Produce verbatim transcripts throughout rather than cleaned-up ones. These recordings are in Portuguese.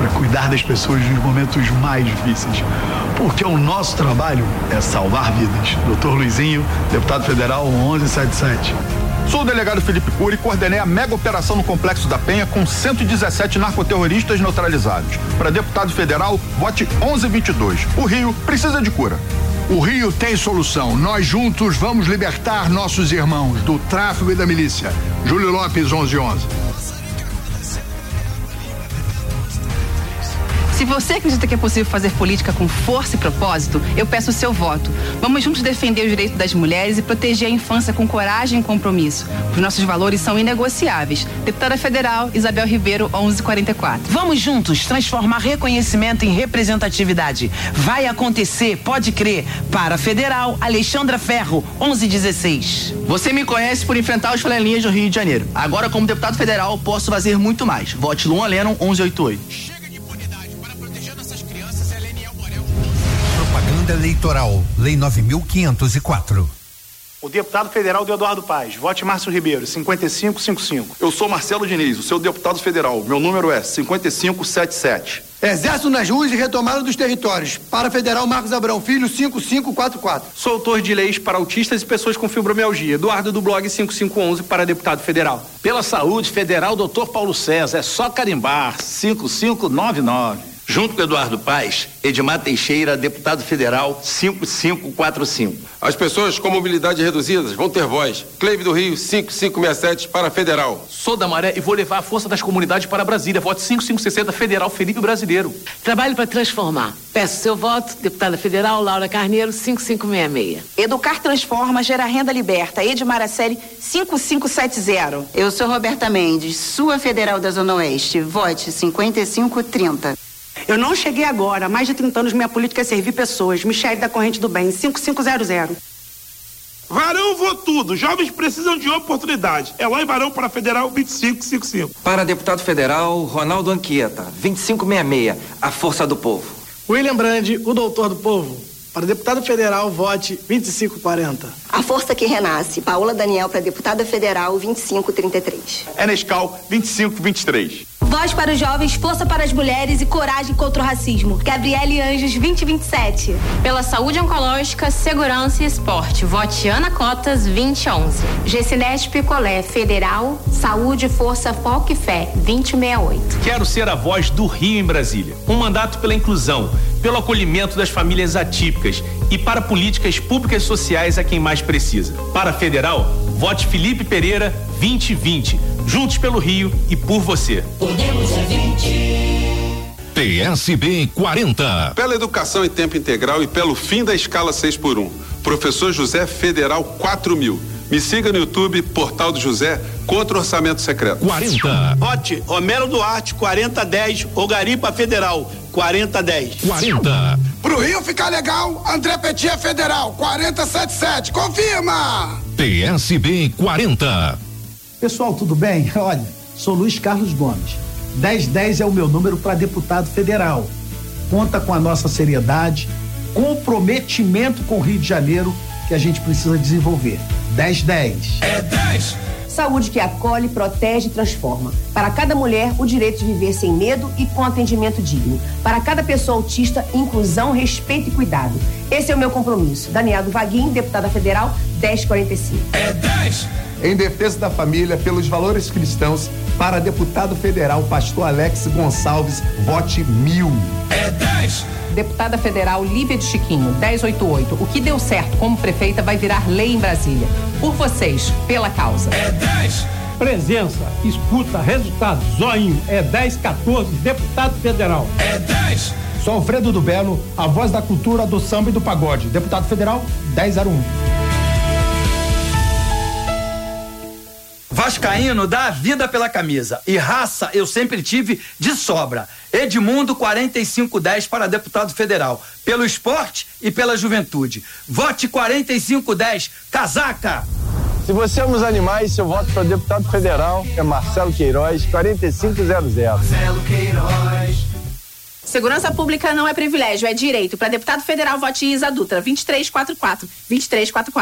para cuidar das pessoas nos momentos mais difíceis. Porque o nosso trabalho é salvar vidas. doutor Luizinho, deputado federal onze setenta e sete. Sou o delegado Felipe Cury e coordenei a mega operação no Complexo da Penha com cento e dezessete narcoterroristas neutralizados. Para deputado federal, vote onze vinte e dois. O Rio precisa de cura. O Rio tem solução. Nós juntos vamos libertar nossos irmãos do tráfico e da milícia. Júlio Lopes, onze onze. Se você acredita que é possível fazer política com força e propósito, eu peço o seu voto. Vamos juntos defender os direitos das mulheres e proteger a infância com coragem e compromisso. Os nossos valores são inegociáveis. Deputada Federal, Isabel Ribeiro, onze quarenta e quatro. Vamos juntos transformar reconhecimento em representatividade. Vai acontecer, pode crer. Para Federal, Alexandra Ferro, onze dezesseis. Você me conhece por enfrentar os flanelinhas do Rio de Janeiro. Agora, como deputado federal, posso fazer muito mais. Vote Luan Lennon, onze oitenta e oito. Propaganda eleitoral, Lei nove mil quinhentos e quatro. O deputado federal do Eduardo Paes, vote Márcio Ribeiro, cinquenta e cinco cinquenta e cinco. Eu sou Marcelo Diniz, o seu deputado federal. Meu número é cinquenta e cinco setenta e sete. Exército nas ruas e retomada dos territórios. Para Federal Marcos Abrão Filho, cinquenta e cinco quarenta e quatro. Sou autor de leis para autistas e pessoas com fibromialgia. Eduardo do blog cinquenta e cinco onze para deputado federal. Pela saúde federal, doutor Paulo César, é só carimbar, cinquenta e cinco noventa e nove. Junto com Eduardo Paes, Edmar Teixeira, deputado federal, cinquenta e cinco quarenta e cinco. As pessoas com mobilidade reduzida vão ter voz. Cleibe do Rio, cinquenta e cinco sessenta e sete para federal. Sou da Maré e vou levar a força das comunidades para Brasília. Vote cinquenta e cinco sessenta federal, Felipe Brasileiro. Trabalho para transformar. Peço seu voto, deputada federal Laura Carneiro, cinquenta e cinco sessenta e seis. Educar transforma, gera renda liberta. Edmar Araceli, cinquenta e cinco setenta. Eu sou Roberta Mendes, sua federal da Zona Oeste. Vote cinquenta e cinco trinta. Eu não cheguei agora. Há mais de trinta anos minha política é servir pessoas. Michele da Corrente do Bem, cinquenta e cinco zero zero. Varão Votudo. Jovens precisam de oportunidade. Eloy Varão para Federal, vinte e cinco cinquenta e cinco. Para deputado federal, Ronaldo Anchieta, vinte e cinco sessenta e seis. A força do povo. William Brandi, o doutor do povo. Para deputado federal, vote vinte e cinco quarenta. A força que renasce. Paola Daniel para deputada federal, vinte e cinco trinta e três. Enescal, vinte e cinco vinte e três. Voz para os jovens, força para as mulheres e coragem contra o racismo. Gabriele Anjos, vinte e vinte e sete. Pela saúde oncológica, segurança e esporte. Vote Ana Cotas, vinte e onze. Gessinete Picolé, federal, saúde, força, foco e fé, vinte e sessenta e oito. Quero ser a voz do Rio em Brasília. Um mandato pela inclusão, pelo acolhimento das famílias atípicas e para políticas públicas sociais a quem mais precisa. Para federal, vote Felipe Pereira, vinte e vinte. Juntos pelo Rio e por você. Podemos é vinte. P S B quarenta. Pela educação em tempo integral e pelo fim da escala seis por um. Professor José Federal quatro mil. Me siga no YouTube, Portal do José, contra o orçamento secreto. quarenta. Vote Homero Duarte, quarenta dez, Ogaripa Federal, quarenta dez. quarenta. Pro Rio ficar legal, André Petit é federal, quarenta setenta e sete. Confirma! P S B quarenta. Pessoal, tudo bem? Olha, sou Luiz Carlos Gomes. dez dez é o meu número para deputado federal. Conta com a nossa seriedade, comprometimento com o Rio de Janeiro que a gente precisa desenvolver. dez dez. É dez. Saúde que acolhe, protege e transforma. Para cada mulher, o direito de viver sem medo e com atendimento digno. Para cada pessoa autista, inclusão, respeito e cuidado. Esse é o meu compromisso. Daniela do Vaguinho, deputada federal, dez quarenta e cinco. É dez. Em defesa da família, pelos valores cristãos, para deputado federal, pastor Alex Gonçalves, vote mil. É dez. Deputada federal Lívia de Chiquinho, dez oitenta e oito. O que deu certo como prefeita vai virar lei em Brasília. Por vocês, pela causa. É dez. Presença, escuta, resultados, zoinho, é dez quatorze, deputado federal. É dez. Sou Alfredo do Belo, a voz da cultura, do samba e do pagode. Deputado federal, dez zero um. Vascaíno dá a vida pela camisa e raça eu sempre tive de sobra. Edmundo quarenta e cinco dez para deputado federal, pelo esporte e pela juventude. Vote quarenta e cinco dez, casaca! Se você ama os animais, seu voto para deputado federal é Marcelo Queiroz, quarenta e cinco zero zero. Marcelo Queiroz. Segurança pública não é privilégio, é direito. Para deputado federal, vote Isa Dutra, vinte e três quarenta e quatro. vinte e três quarenta e quatro.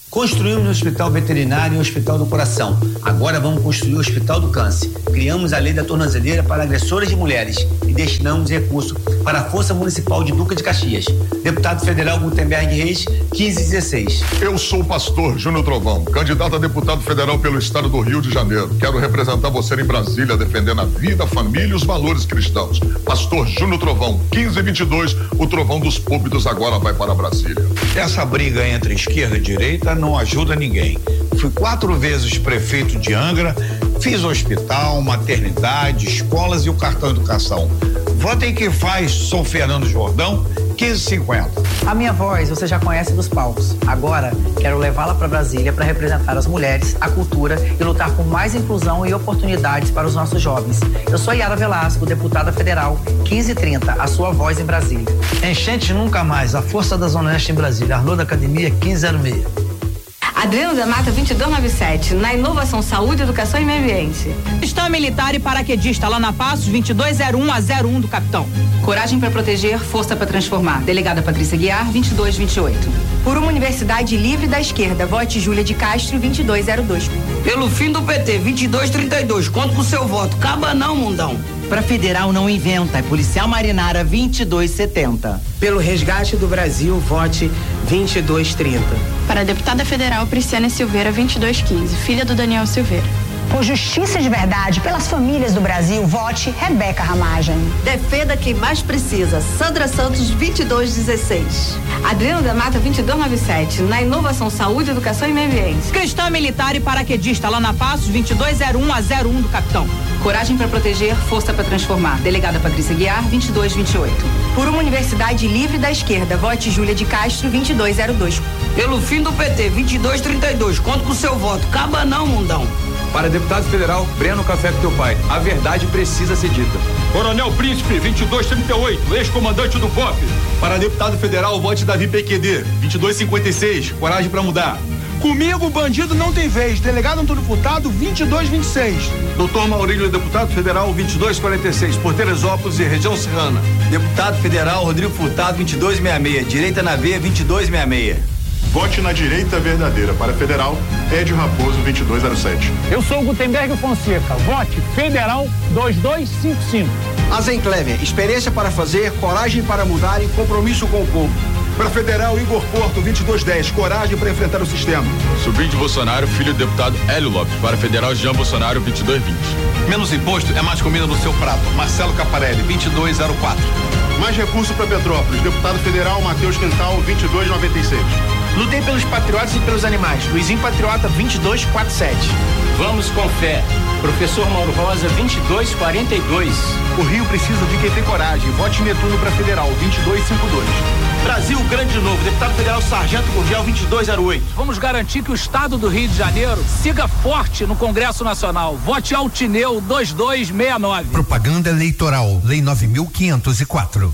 Construímos o Hospital Veterinário e o Hospital do Coração. Agora vamos construir o Hospital do Câncer. Criamos a lei da tornozeleira para agressoras de mulheres e destinamos recurso para a Força Municipal de Duque de Caxias. Deputado Federal Gutenberg Reis, quinze dezesseis. Eu sou o pastor Júnior Trovão, candidato a deputado federal pelo estado do Rio de Janeiro. Quero representar você em Brasília, defendendo a vida, a família e os valores cristãos. Pastor Júnior Trovão, quinze vinte e dois, o trovão dos púlpitos agora vai para Brasília. Essa briga entre esquerda e direita não ajuda ninguém. Fui quatro vezes prefeito de Angra, fiz hospital, maternidade, escolas e o cartão educação. Votem quem faz, sou Fernando Jordão, quinze cinquenta. A minha voz você já conhece dos palcos. Agora quero levá-la para Brasília para representar as mulheres, a cultura e lutar por mais inclusão e oportunidades para os nossos jovens. Eu sou Yara Velasco, deputada federal, quinze trinta, a sua voz em Brasília. Enchente nunca mais, a força da Zona Oeste em Brasília. Arnô da Academia, quinze zero seis. Adriano da Mata vinte e dois noventa e sete, na Inovação, Saúde, Educação e Meio Ambiente. Está militar e paraquedista lá na Passos, vinte e dois zero um a zero um do capitão. Coragem para proteger, força para transformar. Delegada Patrícia Guiar, vinte e dois vinte e oito. Por uma Universidade Livre da Esquerda, vote Júlia de Castro, vinte e dois zero dois. Pelo fim do P T, vinte e dois trinta e dois, conto com o seu voto. Caba não, mundão. Pra federal não inventa, é Policial Marinara vinte e dois setenta. Pelo resgate do Brasil, vote vinte e dois trinta. Para a deputada federal Prisciana Silveira, vinte e dois quinze, filha do Daniel Silveira. Por justiça de verdade, pelas famílias do Brasil, vote Rebeca Ramagem. Defenda quem mais precisa. Sandra Santos, vinte e dois dezesseis. Adriano da Mata, vinte e dois noventa e sete, na Inovação, Saúde, Educação e Meio Ambiente. Cristã militar e paraquedista lá na Passos, vinte e dois zero um a zero um do capitão. Coragem para proteger, força para transformar. Delegada Patrícia Guiar, vinte e dois vinte e oito. Por uma Universidade Livre da Esquerda, vote Júlia de Castro, vinte e dois zero dois. Pelo fim do P T, vinte e dois trinta e dois, conto com o seu voto. Caba não, mundão. Para deputado federal, Breno Café com teu pai. A verdade precisa ser dita. Coronel Príncipe, vinte e dois trinta e oito, ex-comandante do P O P. Para deputado federal, vote Davi P Q D, vinte e dois cinquenta e seis, coragem para mudar. Comigo, bandido não tem vez. Delegado Antônio Furtado, vinte e dois vinte e seis. Doutor Maurílio, deputado federal, vinte e dois quarenta e seis, por Teresópolis e região serrana. Deputado federal, Rodrigo Furtado, vinte e dois sessenta e seis, direita na veia, vinte e dois sessenta e seis. Vote na direita verdadeira. Para federal, Edio Raposo, vinte e dois zero sete. Eu sou o Gutenberg Fonseca. Vote federal dois dois cinco cinco. Azen Clever, experiência para fazer, coragem para mudar e compromisso com o povo. Para federal, Igor Porto, vinte e dois dez, coragem para enfrentar o sistema. Sobrinho de Bolsonaro, filho do deputado Hélio Lopes. Para federal, Jean Bolsonaro, vinte e dois vinte. Menos imposto é mais comida no seu prato. Marcelo Caparelli, vinte e dois zero quatro. Mais recurso para Petrópolis. Deputado federal, Matheus Quintal, vinte e dois noventa e seis. Lutei pelos patriotas e pelos animais. Luizinho Patriota, vinte e dois quarenta e sete. Vamos com fé. Professor Mauro Rosa, vinte e dois quarenta e dois. O Rio precisa de quem tem coragem. Vote Netuno para federal, vinte e dois cinquenta e dois. Brasil Grande de Novo. Deputado federal Sargento Gurgel, vinte e dois zero oito. Vamos garantir que o estado do Rio de Janeiro siga forte no Congresso Nacional. Vote Altineu dois dois seis nove. Propaganda eleitoral, Lei nove mil quinhentos e quatro.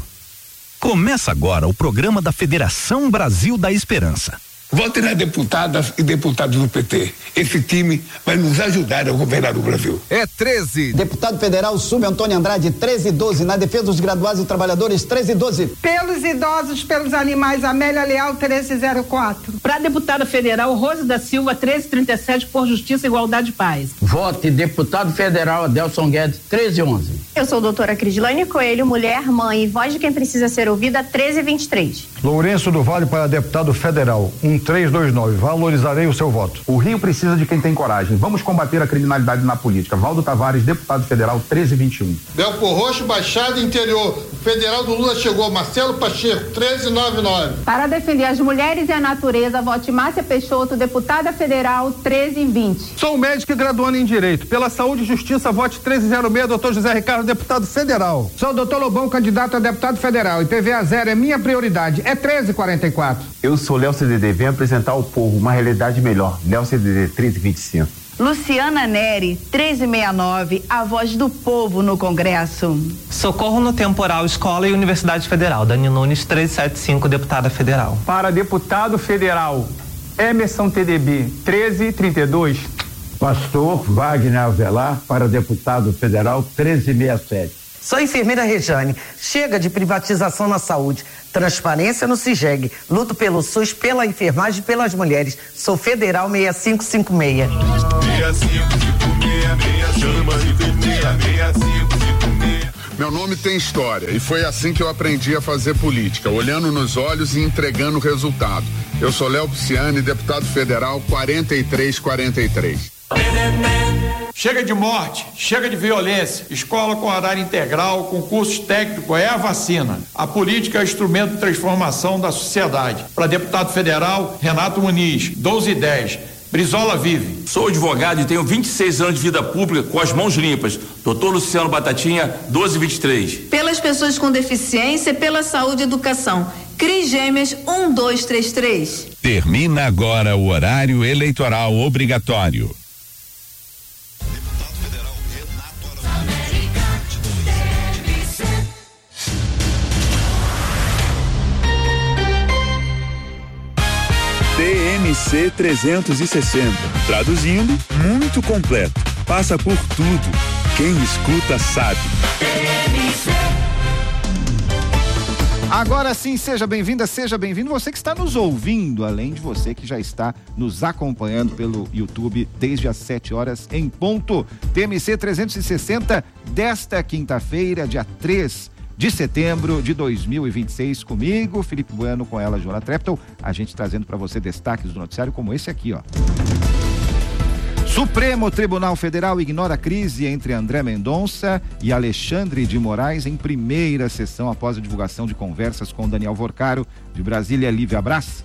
Começa agora o programa da Federação Brasil da Esperança. Vote nas deputadas e deputados do P T. Esse time vai nos ajudar a governar o Brasil. É treze. Deputado federal Sub Antônio Andrade, treze e doze. Na defesa dos graduados e trabalhadores, treze e doze. Pelos idosos, pelos animais, Amélia Leal, treze zero quatro. Para deputada federal, Rose da Silva, treze trinta e sete, por Justiça, Igualdade e Paz. Vote deputado federal Adelson Guedes, treze onze. Eu sou doutora Crislane Coelho, mulher, mãe e voz de quem precisa ser ouvida, treze vinte e três. Lourenço do Vale para deputado federal, um três dois nove. Valorizarei o seu voto. O Rio precisa de quem tem coragem. Vamos combater a criminalidade na política. Valdo Tavares, deputado federal, treze vinte e um. Belfor Roxo, Baixada Interior. Federal do Lula chegou. Marcelo Pacheco, treze noventa e nove. Para defender as mulheres e a natureza, vote Márcia Peixoto, deputada federal, treze vinte. Sou médico e graduando em Direito. Pela Saúde e Justiça, vote treze zero seis, doutor José Ricardo, deputado federal. Sou o doutor Lobão, candidato a deputado federal. I P V A zero é minha prioridade. É treze quarenta e quatro. Eu sou Léo C D D, venho apresentar ao povo uma realidade melhor. Léo C D D, treze vinte e cinco. Luciana Neri, treze sessenta e nove, a voz do povo no Congresso. Socorro no Temporal, Escola e Universidade Federal. Dani Nunes, treze setenta e cinco, deputada federal. Para deputado federal, Emerson T D B, treze trinta e dois. Pastor Wagner Avelar, para deputado federal, treze sessenta e sete. Sou a enfermeira Rejane. Chega de privatização na saúde. Transparência no CIGEG. Luto pelo SUS, pela enfermagem e pelas mulheres. Sou Federal seis cinco cinco seis. Meu nome tem história e foi assim que eu aprendi a fazer política, olhando nos olhos e entregando o resultado. Eu sou Léo Pisciani, deputado federal quarenta e três quarenta e três. Chega de morte, chega de violência. Escola com horário integral, com cursos técnicos é a vacina. A política é o instrumento de transformação da sociedade. Para deputado federal, Renato Muniz, doze e dez. Brizola vive. Sou advogado e tenho vinte e seis anos de vida pública com as mãos limpas. Doutor Luciano Batatinha, doze e vinte e três. Pelas pessoas com deficiência e pela saúde e educação. Cris Gêmeas um dois três três. Termina agora o horário eleitoral obrigatório. T M C trezentos e sessenta. Traduzindo, muito completo. Passa por tudo. Quem escuta sabe. Agora sim, seja bem-vinda, seja bem-vindo você que está nos ouvindo, além de você que já está nos acompanhando pelo YouTube desde as sete horas em ponto. T M C trezentos e sessenta desta quinta-feira, dia três de setembro de dois mil e vinte e seis, comigo, Felipe Bueno, com ela, Joana Treptow, a gente trazendo para você destaques do noticiário como esse aqui, ó. Supremo Tribunal Federal ignora a crise entre André Mendonça e Alexandre de Moraes em primeira sessão após a divulgação de conversas com Daniel Vorcaro, de Brasília, Lívia Brás.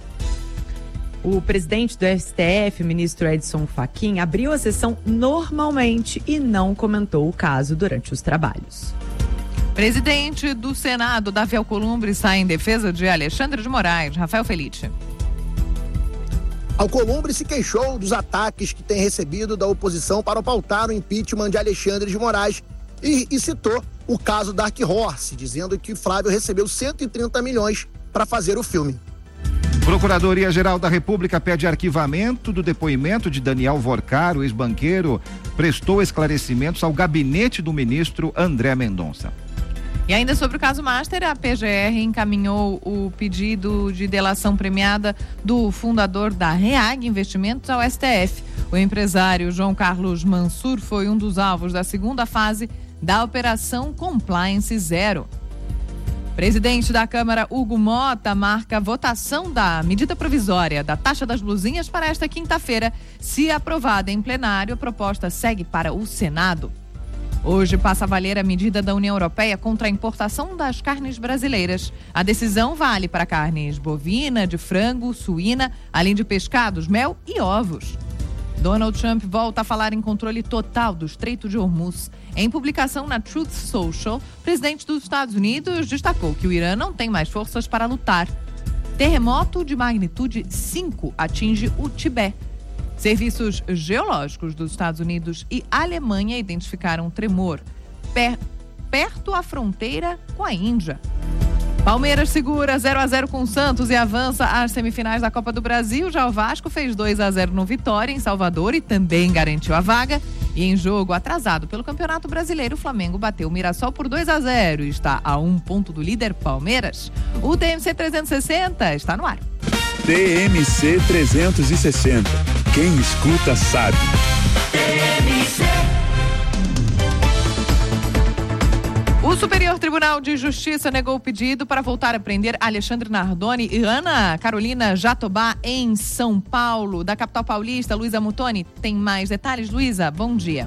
O presidente do S T F, ministro Edson Fachin, abriu a sessão normalmente e não comentou o caso durante os trabalhos. Presidente do Senado, Davi Alcolumbre, sai em defesa de Alexandre de Moraes. Rafael Felite. Alcolumbre se queixou dos ataques que tem recebido da oposição para pautar o impeachment de Alexandre de Moraes e, e citou o caso Dark Horse, dizendo que Flávio recebeu cento e trinta milhões para fazer o filme. Procuradoria-Geral da República pede arquivamento do depoimento de Daniel Vorcaro, ex-banqueiro, prestou esclarecimentos ao gabinete do ministro André Mendonça. E ainda sobre o caso Master, a P G R encaminhou o pedido de delação premiada do fundador da REAG Investimentos ao S T F. O empresário João Carlos Mansur foi um dos alvos da segunda fase da Operação Compliance Zero. Presidente da Câmara, Hugo Mota, marca a votação da medida provisória da taxa das blusinhas para esta quinta-feira. Se aprovada em plenário, a proposta segue para o Senado. Hoje passa a valer a medida da União Europeia contra a importação das carnes brasileiras. A decisão vale para carnes bovina, de frango, suína, além de pescados, mel e ovos. Donald Trump volta a falar em controle total do Estreito de Hormuz. Em publicação na Truth Social, o presidente dos Estados Unidos destacou que o Irã não tem mais forças para lutar. Terremoto de magnitude cinco atinge o Tibete. Serviços geológicos dos Estados Unidos e Alemanha identificaram tremor per, perto à fronteira com a Índia. Palmeiras segura zero a zero com o Santos e avança às semifinais da Copa do Brasil. Já o Vasco fez dois a zero no Vitória, em Salvador, e também garantiu a vaga. E em jogo atrasado pelo Campeonato Brasileiro, o Flamengo bateu o Mirassol por dois a zero e está a um ponto do líder Palmeiras. O T M C trezentos e sessenta está no ar. T M C trezentos e sessenta. Quem escuta sabe. T M C. O Superior Tribunal de Justiça negou o pedido para voltar a prender Alexandre Nardoni e Ana Carolina Jatobá em São Paulo. Da capital paulista, Luísa Mutoni tem mais detalhes. Luísa, bom dia.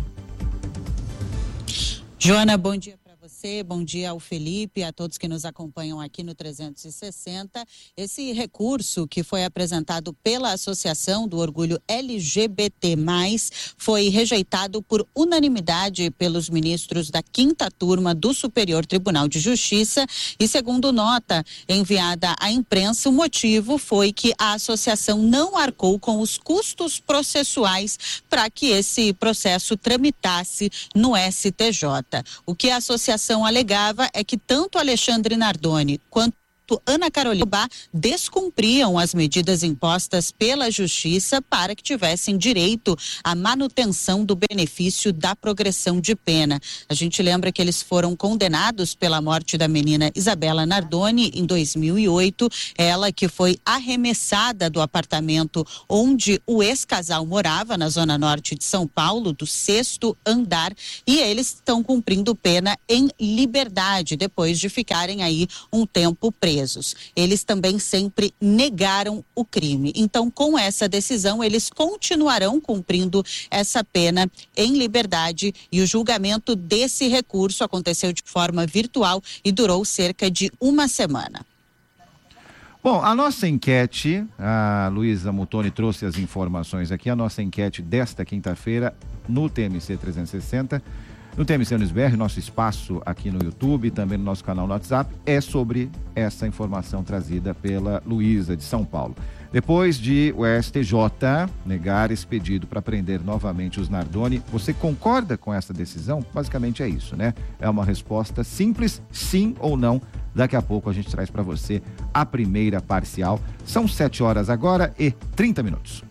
Joana, bom dia. Bom dia ao Felipe e a todos que nos acompanham aqui no trezentos e sessenta. Esse recurso que foi apresentado pela Associação do Orgulho L G B T mais, foi rejeitado por unanimidade pelos ministros da quinta turma do Superior Tribunal de Justiça e, segundo nota enviada à imprensa, o motivo foi que a associação não arcou com os custos processuais para que esse processo tramitasse no S T J. O que a associação alegava é que tanto Alexandre Nardoni quanto Ana Carolina Bá descumpriam as medidas impostas pela Justiça para que tivessem direito à manutenção do benefício da progressão de pena. A gente lembra que eles foram condenados pela morte da menina Isabela Nardoni em dois mil e oito, ela que foi arremessada do apartamento onde o ex-casal morava, na zona norte de São Paulo, do sexto andar, e eles estão cumprindo pena em liberdade, depois de ficarem aí um tempo presos. Eles também sempre negaram o crime. Então, com essa decisão, eles continuarão cumprindo essa pena em liberdade, e o julgamento desse recurso aconteceu de forma virtual e durou cerca de uma semana. Bom, a nossa enquete, a Luísa Mutoni trouxe as informações aqui, a nossa enquete desta quinta-feira no T M C trezentos e sessenta, no T M C News B R, nosso espaço aqui no YouTube, também no nosso canal no WhatsApp, é sobre essa informação trazida pela Luísa de São Paulo. Depois de o S T J negar esse pedido para prender novamente os Nardoni, você concorda com essa decisão? Basicamente é isso, né? É uma resposta simples, sim ou não. Daqui a pouco a gente traz para você a primeira parcial. São sete horas agora e trinta minutos.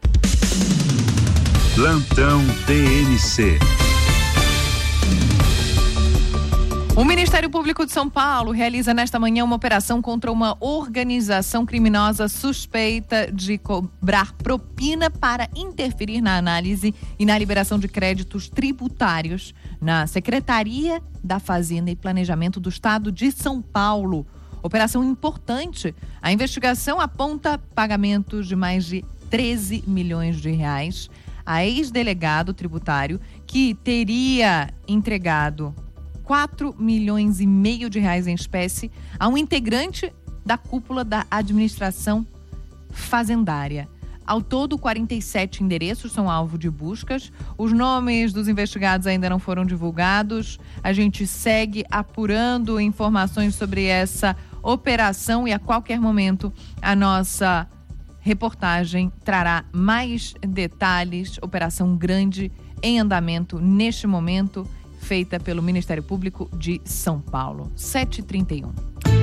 Plantão T M C. O Ministério Público de São Paulo realiza nesta manhã uma operação contra uma organização criminosa suspeita de cobrar propina para interferir na análise e na liberação de créditos tributários na Secretaria da Fazenda e Planejamento do Estado de São Paulo. Operação importante. A investigação aponta pagamentos de mais de treze milhões de reais a ex-delegado tributário que teria entregado quatro milhões e meio de reais em espécie a um integrante da cúpula da administração fazendária. Ao todo, quarenta e sete endereços são alvo de buscas. Os nomes dos investigados ainda não foram divulgados. A gente segue apurando informações sobre essa operação e a qualquer momento a nossa reportagem trará mais detalhes. Operação grande em andamento neste momento, feita pelo Ministério Público de São Paulo. sete e trinta e um.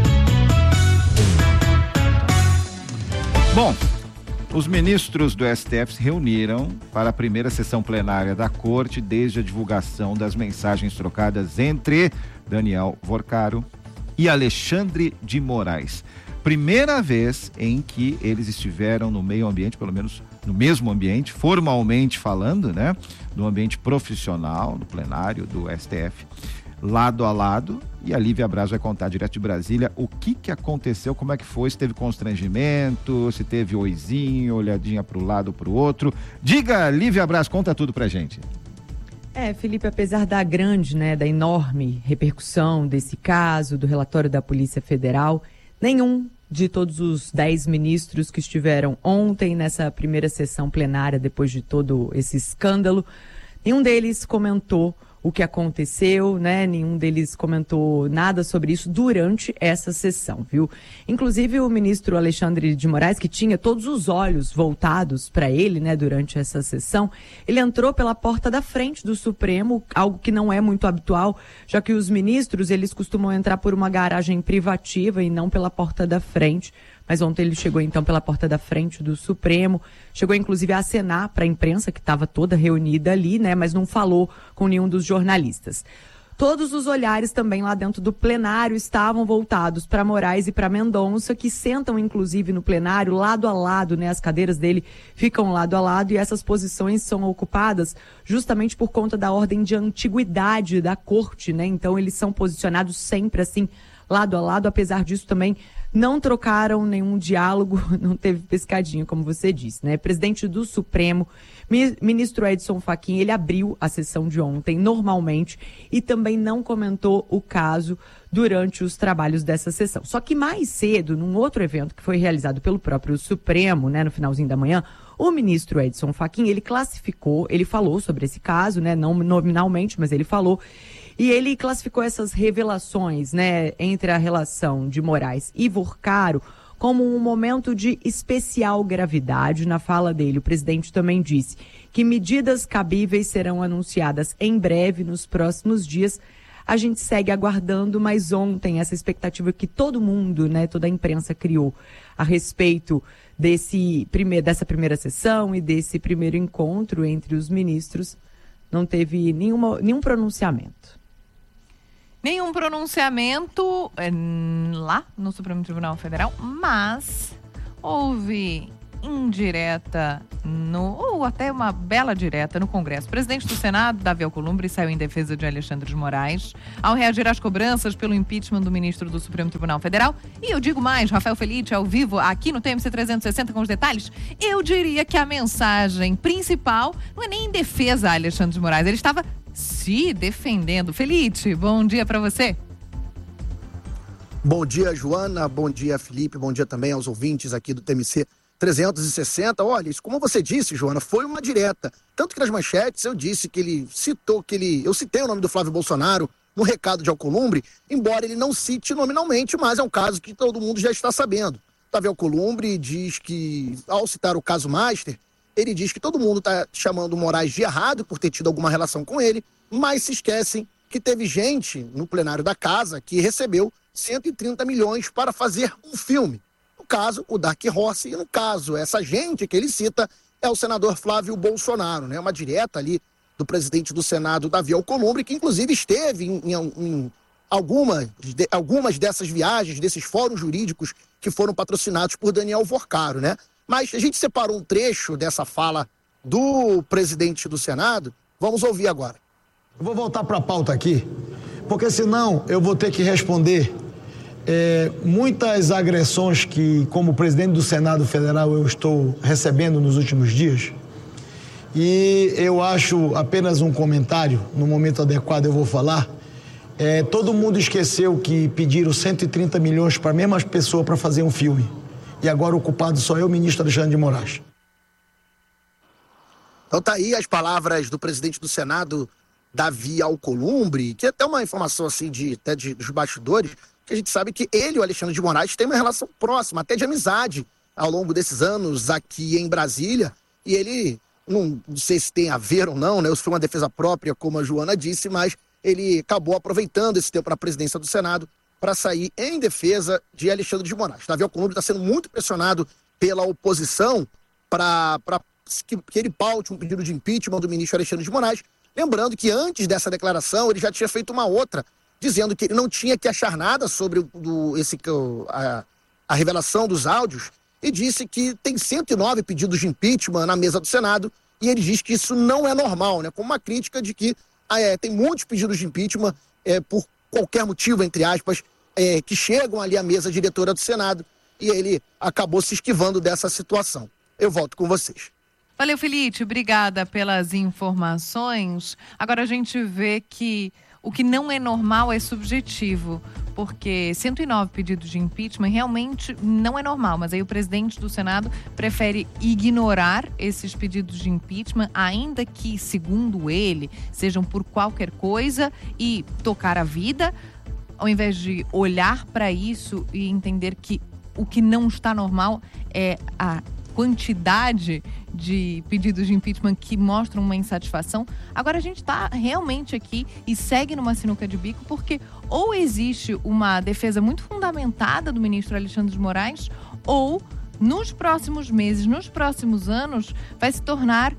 Bom, os ministros do S T F se reuniram para a primeira sessão plenária da Corte desde a divulgação das mensagens trocadas entre Daniel Vorcaro e Alexandre de Moraes. Primeira vez em que eles estiveram no meio ambiente, pelo menos no mesmo ambiente, formalmente falando, né? No ambiente profissional, no plenário do S T F, lado a lado. E a Lívia Braz vai contar direto de Brasília o que que aconteceu, como é que foi, se teve constrangimento, se teve oizinho, olhadinha para o lado, para o outro. Diga, Lívia Braz, conta tudo pra gente. É, Felipe, apesar da grande, né, da enorme repercussão desse caso, do relatório da Polícia Federal, nenhum de todos os dez ministros que estiveram ontem nessa primeira sessão plenária, depois de todo esse escândalo, nenhum deles comentou o que aconteceu, né? Nenhum deles comentou nada sobre isso durante essa sessão, viu? Inclusive o ministro Alexandre de Moraes, que tinha todos os olhos voltados para ele, né, durante essa sessão, ele entrou pela porta da frente do Supremo, algo que não é muito habitual, já que os ministros, eles costumam entrar por uma garagem privativa e não pela porta da frente. Mas ontem ele chegou então pela porta da frente do Supremo, chegou inclusive a acenar para a imprensa que estava toda reunida ali, né, mas não falou com nenhum dos jornalistas. Todos os olhares também lá dentro do plenário estavam voltados para Moraes e para Mendonça, que sentam inclusive no plenário lado a lado, né, as cadeiras dele ficam lado a lado e essas posições são ocupadas justamente por conta da ordem de antiguidade da corte, né, então eles são posicionados sempre assim, lado a lado. Apesar disso também não trocaram nenhum diálogo, não teve pescadinho, como você disse, né? Presidente do Supremo, ministro Edson Fachin, ele abriu a sessão de ontem normalmente e também não comentou o caso durante os trabalhos dessa sessão. Só que mais cedo, num outro evento que foi realizado pelo próprio Supremo, né, no finalzinho da manhã, o ministro Edson Fachin, ele classificou, ele falou sobre esse caso, né, não nominalmente, mas ele falou. E ele classificou essas revelações, né, entre a relação de Moraes e Vorcaro como um momento de especial gravidade. Na fala dele, o presidente também disse que medidas cabíveis serão anunciadas em breve, nos próximos dias. a gente segue aguardando, mas ontem essa expectativa que todo mundo, né, toda a imprensa criou a respeito desse prime- dessa primeira sessão e desse primeiro encontro entre os ministros, não teve nenhuma, nenhum pronunciamento. Nenhum pronunciamento é, lá no Supremo Tribunal Federal, mas houve indireta no, ou até uma bela direta no Congresso. O presidente do Senado, Davi Alcolumbre, saiu em defesa de Alexandre de Moraes ao reagir às cobranças pelo impeachment do ministro do Supremo Tribunal Federal. E eu digo mais, Rafael Felice, ao vivo, aqui no T M C trezentos e sessenta com os detalhes, eu diria que a mensagem principal não é nem em defesa a Alexandre de Moraes, ele estava se defendendo. Felice, bom dia para você. Bom dia, Joana, bom dia, Felipe, bom dia também aos ouvintes aqui do T M C trezentos e sessenta. Olha, isso, como você disse, Joana, foi uma direta. Tanto que nas manchetes eu disse que ele citou, que ele, eu citei o nome do Flávio Bolsonaro no recado de Alcolumbre, embora ele não cite nominalmente, mas é um caso que todo mundo já está sabendo. Davi Alcolumbre diz que, ao citar o caso Master, ele diz que todo mundo está chamando o Moraes de errado por ter tido alguma relação com ele, mas se esquecem que teve gente no plenário da casa que recebeu cento e trinta milhões para fazer um filme. No caso, o Dark Horse, e no caso, essa gente que ele cita é o senador Flávio Bolsonaro, né? Uma direta ali do presidente do Senado, Davi Alcolumbre, que inclusive esteve em, em, em alguma, de, algumas dessas viagens, desses fóruns jurídicos que foram patrocinados por Daniel Vorcaro, né? Mas a gente separou um trecho dessa fala do presidente do Senado, vamos ouvir agora. Eu vou voltar para a pauta aqui, porque senão eu vou ter que responder É, muitas agressões que, como presidente do Senado Federal, eu estou recebendo nos últimos dias. E eu acho apenas um comentário, no momento adequado eu vou falar. É, todo mundo esqueceu que pediram cento e trinta milhões para a mesma pessoa para fazer um filme. E agora o culpado só é o ministro Alexandre de Moraes. Então tá aí as palavras do presidente do Senado, Davi Alcolumbre, que é até uma informação assim de, até de, dos bastidores, que a gente sabe que ele e o Alexandre de Moraes têm uma relação próxima, até de amizade, ao longo desses anos aqui em Brasília, e ele, não, não sei se tem a ver ou não, né? Isso foi uma defesa própria, como a Joana disse, mas ele acabou aproveitando esse tempo na presidência do Senado para sair em defesa de Alexandre de Moraes. Davi Alcolumbre está sendo muito pressionado pela oposição para que, que ele paute um pedido de impeachment do ministro Alexandre de Moraes, lembrando que antes dessa declaração ele já tinha feito uma outra, dizendo que ele não tinha que achar nada sobre o, do, esse, a, a revelação dos áudios, e disse que tem cento e nove pedidos de impeachment na mesa do Senado, e ele diz que isso não é normal, né? Com uma crítica de que é, tem muitos pedidos de impeachment é, por qualquer motivo, entre aspas, é, que chegam ali à mesa diretora do Senado, e ele acabou se esquivando dessa situação. Eu volto com vocês. Valeu, Felipe, obrigada pelas informações. Agora a gente vê que o que não é normal é subjetivo, porque cento e nove pedidos de impeachment realmente não é normal, mas aí o presidente do Senado prefere ignorar esses pedidos de impeachment, ainda que, segundo ele, sejam por qualquer coisa, e tocar a vida, ao invés de olhar para isso e entender que o que não está normal é a quantidade de pedidos de impeachment que mostram uma insatisfação. Agora a gente está realmente aqui e segue numa sinuca de bico, porque ou existe uma defesa muito fundamentada do ministro Alexandre de Moraes, ou nos próximos meses, nos próximos anos, vai se tornar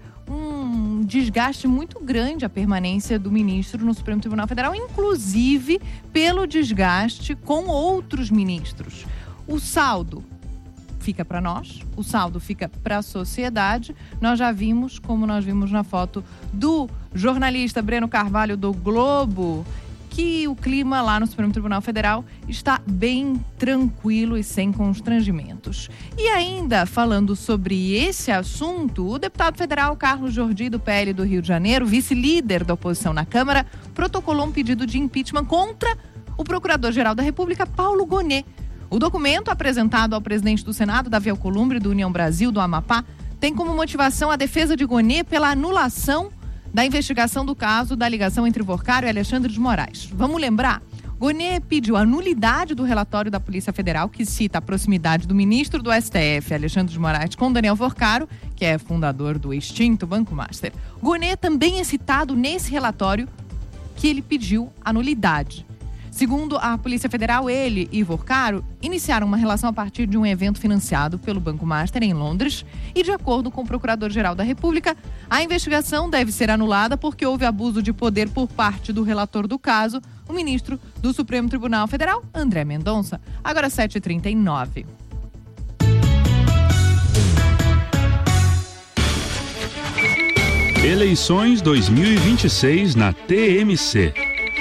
um desgaste muito grande a permanência do ministro no Supremo Tribunal Federal, inclusive pelo desgaste com outros ministros. O saldo fica para nós, o saldo fica para a sociedade. Nós já vimos, como nós vimos na foto do jornalista Breno Carvalho do Globo, que o clima lá no Supremo Tribunal Federal está bem tranquilo e sem constrangimentos. E ainda falando sobre esse assunto, o deputado federal Carlos Jordi, do P L do Rio de Janeiro, vice-líder da oposição na Câmara, protocolou um pedido de impeachment contra o Procurador-Geral da República, Paulo Gonet. O documento apresentado ao presidente do Senado, Davi Alcolumbre, do União Brasil, do Amapá, tem como motivação a defesa de Gonet pela anulação da investigação do caso da ligação entre Vorcaro e Alexandre de Moraes. Vamos lembrar? Gonet pediu a nulidade do relatório da Polícia Federal, que cita a proximidade do ministro do S T F, Alexandre de Moraes, com Daniel Vorcaro, que é fundador do extinto Banco Master. Gonet também é citado nesse relatório, que ele pediu a nulidade. Segundo a Polícia Federal, ele e Ivor Caro iniciaram uma relação a partir de um evento financiado pelo Banco Master em Londres e, de acordo com o Procurador-Geral da República, a investigação deve ser anulada porque houve abuso de poder por parte do relator do caso, o ministro do Supremo Tribunal Federal, André Mendonça. Agora sete e trinta e nove. Eleições dois mil e vinte e seis na T M C.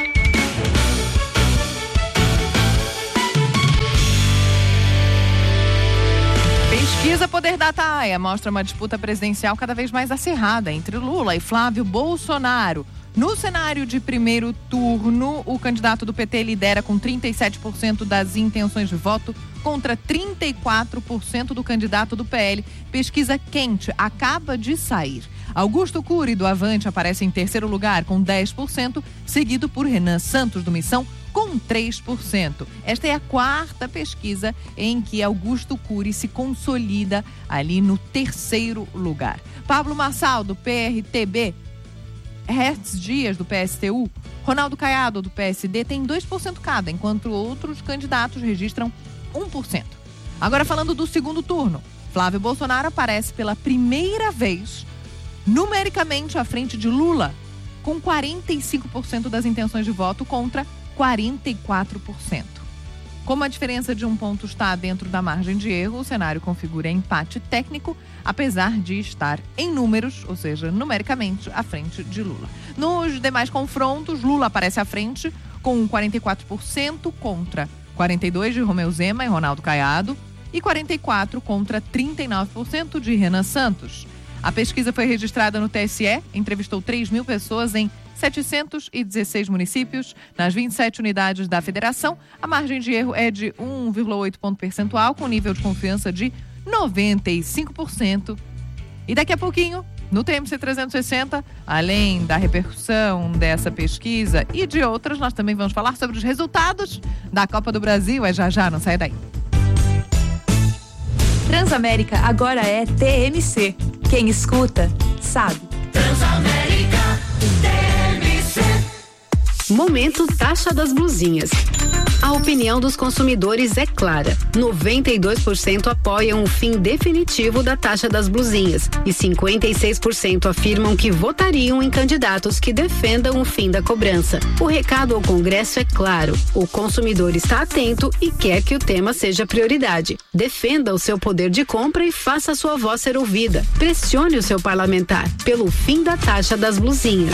Pesquisa Poder Dataia mostra uma disputa presidencial cada vez mais acirrada entre Lula e Flávio Bolsonaro. No cenário de primeiro turno, o candidato do P T lidera com trinta e sete por cento das intenções de voto contra trinta e quatro por cento do candidato do P L. Pesquisa quente acaba de sair. Augusto Cury, do Avante, aparece em terceiro lugar com dez por cento, seguido por Renan Santos, do Missão, com três por cento. Esta é a quarta pesquisa em que Augusto Cury se consolida ali no terceiro lugar. Pablo Marçal, do P R T B, Hertz Dias, do P S T U, Ronaldo Caiado, do P S D, tem dois por cento cada, enquanto outros candidatos registram um por cento. Agora, falando do segundo turno, Flávio Bolsonaro aparece pela primeira vez numericamente à frente de Lula, com quarenta e cinco por cento das intenções de voto contra quarenta e quatro por cento. Como a diferença de um ponto está dentro da margem de erro, o cenário configura empate técnico, apesar de estar em números, ou seja, numericamente, à frente de Lula. Nos demais confrontos, Lula aparece à frente com quarenta e quatro por cento contra quarenta e dois por cento de Romeu Zema e Ronaldo Caiado e quarenta e quatro por cento contra trinta e nove por cento de Renan Santos. A pesquisa foi registrada no T S E, entrevistou três mil pessoas em setecentos e dezesseis municípios, nas vinte e sete unidades da federação. A margem de erro é de um vírgula oito ponto percentual, com nível de confiança de noventa e cinco por cento. E daqui a pouquinho, no T M C trezentos e sessenta, além da repercussão dessa pesquisa e de outras, nós também vamos falar sobre os resultados da Copa do Brasil. É já já, não sai daí. Transamérica agora é T M C. Quem escuta, sabe. Transamérica, T M C. Momento Taxa das Blusinhas. A opinião dos consumidores é clara. noventa e dois por cento apoiam o fim definitivo da taxa das blusinhas e cinquenta e seis por cento afirmam que votariam em candidatos que defendam o fim da cobrança. O recado ao Congresso é claro. O consumidor está atento e quer que o tema seja prioridade. Defenda o seu poder de compra e faça a sua voz ser ouvida. Pressione o seu parlamentar pelo fim da taxa das blusinhas.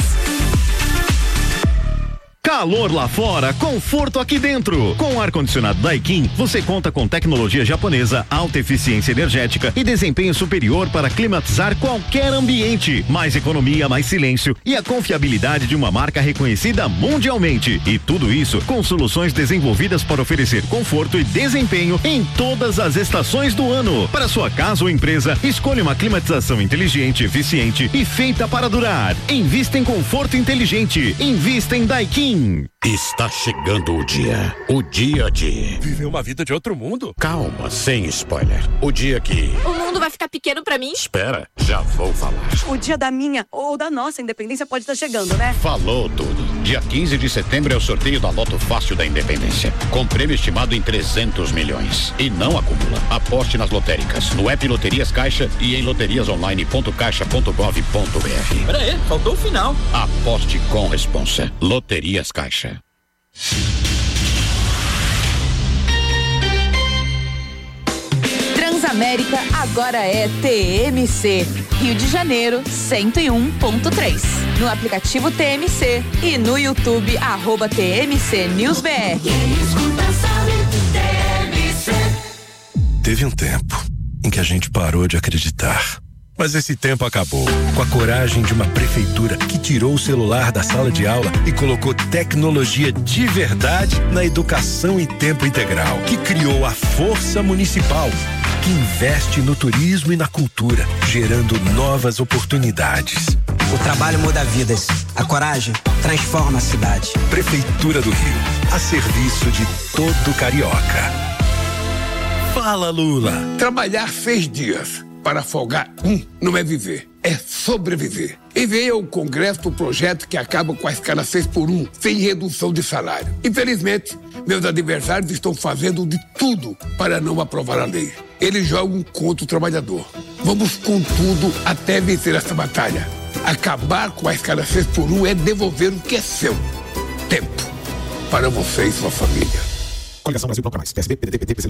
Calor lá fora, conforto aqui dentro. Com o ar-condicionado Daikin, você conta com tecnologia japonesa, alta eficiência energética e desempenho superior para climatizar qualquer ambiente. Mais economia, mais silêncio e a confiabilidade de uma marca reconhecida mundialmente. E tudo isso com soluções desenvolvidas para oferecer conforto e desempenho em todas as estações do ano. Para sua casa ou empresa, escolha uma climatização inteligente, eficiente e feita para durar. Invista em conforto inteligente. Invista em Daikin. Está chegando o dia. O dia de... viver uma vida de outro mundo? Calma, sem spoiler. O dia que... o mundo vai ficar pequeno pra mim? Espera, já vou falar. O dia da minha ou da nossa independência pode estar chegando, né? Falou tudo. Dia quinze de setembro é o sorteio da Loto Fácil da Independência. Com prêmio estimado em trezentos milhões. E não acumula. Aposte nas lotéricas, no app Loterias Caixa e em loterias online ponto caixa ponto gov ponto br. Pera aí, faltou o final. Aposte com responsa. Loterias Caixa. Transamérica agora é T M C. Rio de Janeiro, cento e um ponto três. No aplicativo T M C e no YouTube, arroba T M C News B R. Teve um tempo em que a gente parou de acreditar. Mas esse tempo acabou. Com a coragem de uma prefeitura que tirou o celular da sala de aula e colocou tecnologia de verdade na educação em tempo integral. Que criou a Força Municipal, que investe no turismo e na cultura, gerando novas oportunidades. O trabalho muda vidas. A coragem transforma a cidade. Prefeitura do Rio, a serviço de todo carioca. Fala, Lula. Trabalhar seis dias para folgar um não é viver, é sobreviver. Enviei ao Congresso o projeto que acaba com a escala seis por um, sem redução de salário. Infelizmente, meus adversários estão fazendo de tudo para não aprovar a lei. Eles jogam contra o trabalhador. Vamos com tudo até vencer essa batalha. Acabar com a escala seis por um é devolver o que é seu. Tempo. Para você e sua família. Coligação Brasil Bloco Mais. P S D, P D T, P T, P C